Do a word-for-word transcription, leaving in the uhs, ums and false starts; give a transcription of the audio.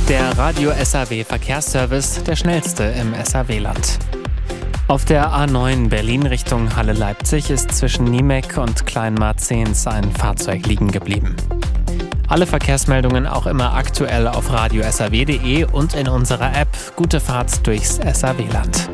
Der Radio S A W Verkehrsservice, der schnellste im S A W-Land. Auf der A neun Berlin Richtung Halle-Leipzig ist zwischen Niemek und Kleinmarzens ein Fahrzeug liegen geblieben. Alle Verkehrsmeldungen auch immer aktuell auf radio s a w punkt d e und in unserer App. Gute Fahrt durchs S A W-Land.